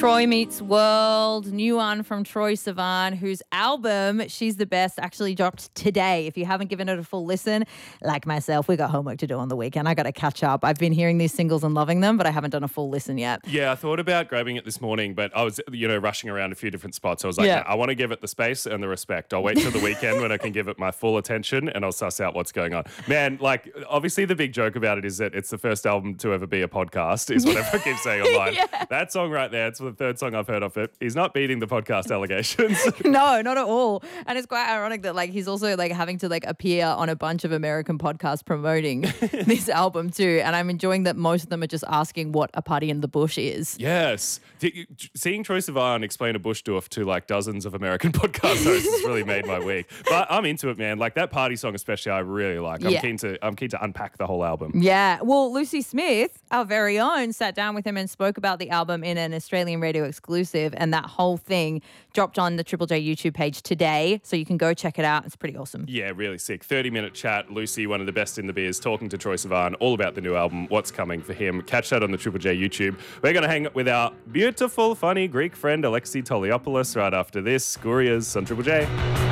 Troy Meets World, new one from Troye Sivan, whose album, She's the Best, actually dropped today. If you haven't given it a full listen, like myself, we got homework to do on the weekend. I got to catch up. I've been hearing these singles and loving them, but I haven't done a full listen yet. Yeah, I thought about grabbing it this morning, but I was, rushing around a few different spots. I was like, Yeah. "Nah, I want to give it the space and the respect. I'll wait till the weekend when I can give it my full attention and I'll suss out what's going on." Man, like, obviously the big joke about it is that it's the first album to ever be a podcast, is what everyone keeps saying online. Yeah. That song right there, it's the third song I've heard of it. He's not beating the podcast allegations. No, not at all. And it's quite ironic that he's also having to appear on a bunch of American podcasts promoting this album too. And I'm enjoying that most of them are just asking what a party in the bush is. Yes. Seeing Troye Sivan explain a bush doof to dozens of American podcast hosts has really made my week. But I'm into it, man. That party song especially I really like. I'm keen to unpack the whole album. Yeah. Well, Lucy Smith, our very own, sat down with him and spoke about the album in an Australian radio exclusive, and that whole thing dropped on the Triple J YouTube page today, so you can go check it out. It's pretty awesome. Yeah, really sick. 30-minute chat. Lucy, one of the best in the biz, talking to Troye Sivan all about the new album, what's coming for him. Catch that on the Triple J YouTube. We're going to hang with our beautiful, funny Greek friend Alexi Toliopoulos right after this. Gurias on Triple J.